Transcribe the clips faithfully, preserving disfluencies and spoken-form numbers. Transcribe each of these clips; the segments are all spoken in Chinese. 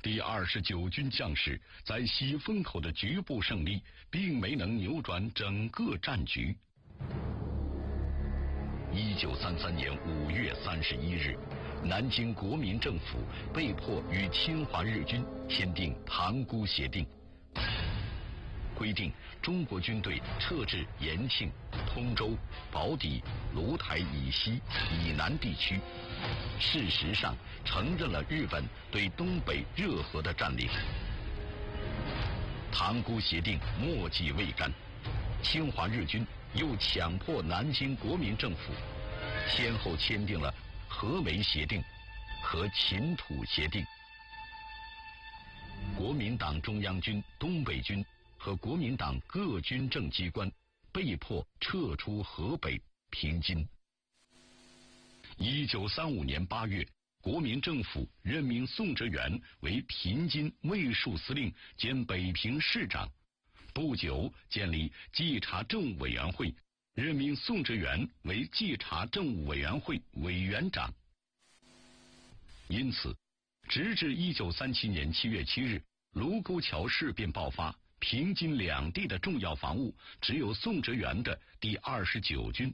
第二十九军将士在喜峰口的局部胜利，并没能扭转整个战局。一九三三年五月三十一日，南京国民政府被迫与侵华日军签订《塘沽协定》，规定中国军队撤至延庆、通州、宝坻、芦台以西、以南地区，事实上承认了日本对东北热河的占领。塘沽协定墨迹未干，侵华日军又强迫南京国民政府先后签订了和美协定和秦土协定。国民党中央军、东北军和国民党各军政机关被迫撤出河北、平津。一九三五年八月，国民政府任命宋哲元为平津卫戍司令兼北平市长，不久建立稽查政务委员会，任命宋哲元为稽查政务委员会委员长。因此，直至一九三七年七月七日，卢沟桥事变爆发，平津两地的重要防务只有宋哲元的第二十九军。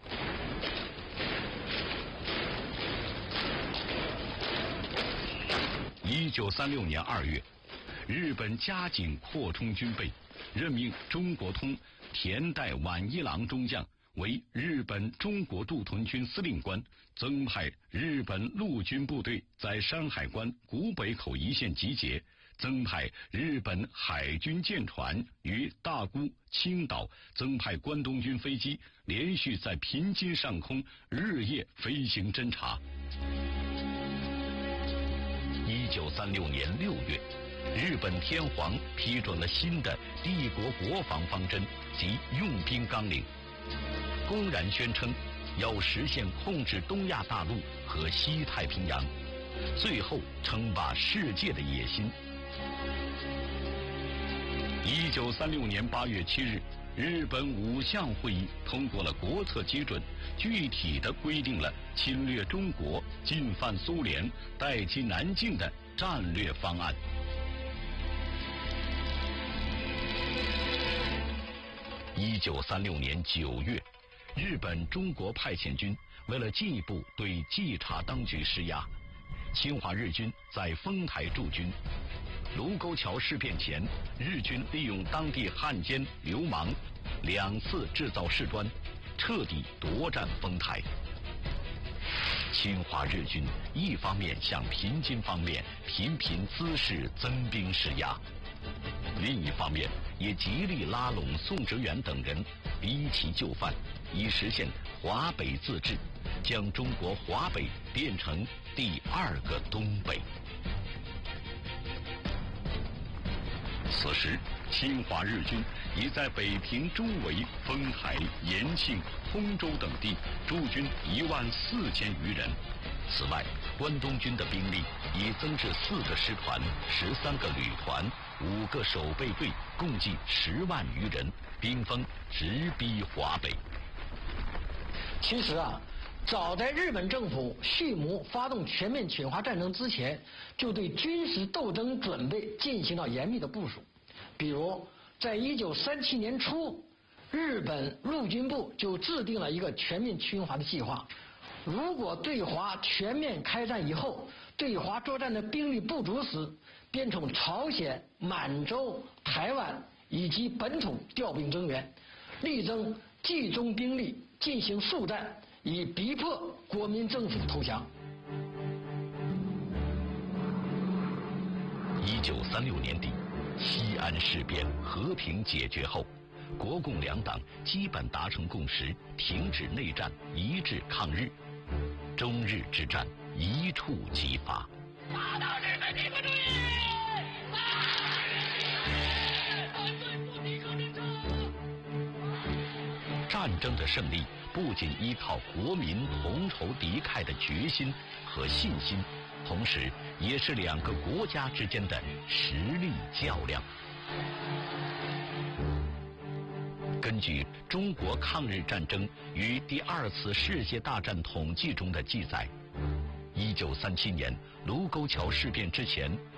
一九三六年二月，日本加紧扩充军备，任命中国通田代晚一郎中将为日本中国驻屯军司令官，增派日本陆军部队在山海关、古北口一线集结，增派日本海军舰船于大沽、青岛，增派关东军飞机连续在平津上空日夜飞行侦察。一九三六年六月，日本天皇批准了新的帝国国防方针及用兵纲领，公然宣称要实现控制东亚大陆和西太平洋，最后称霸世界的野心。一九三六年八月七日，日本五项会议通过了国策基准，具体的规定了侵略中国、进犯苏联、代击南进的战略方案。一九三六年九月，日本中国派遣军为了进一步对稽查当局施压，侵华日军在丰台驻军。卢沟桥事变前，日军利用当地汉奸流氓两次制造事端，彻底夺占丰台。侵华日军一方面向平津方面频频滋事增兵施压，另一方面也极力拉拢宋哲元等人，逼其就范，以实现华北自治，将中国华北变成第二个东北。此时，侵华日军已在北平周围、丰台、延庆、通州等地驻军一万四千余人。此外，关东军的兵力已增至四个师团、十三个旅团、五个守备队，共计十万余人，兵锋直逼华北。 其实啊，早在日本政府蓄谋发动全面侵华战争之前，就对军事斗争准备进行了严密的部署。比如，在一九三七年初，日本陆军部就制定了一个全面侵华的计划。如果对华全面开战以后，对华作战的兵力不足时，便从朝鲜、满洲、台湾以及本土调兵增援，力争集中兵力进行速战，以逼迫国民政府投降。 一九三六年底，西安事变和平解决后，国共两党基本达成共识，停止内战，一致抗日。中日之战一触即发。打倒日本帝国主义！反对不抵抗政策！战争的胜利不仅依靠国民同仇敌忾的决心和信心，同时也是两个国家之间的实力较量。根据中国抗日战争与第二次世界大战统计中的记载，一九三七年卢沟桥事变之前，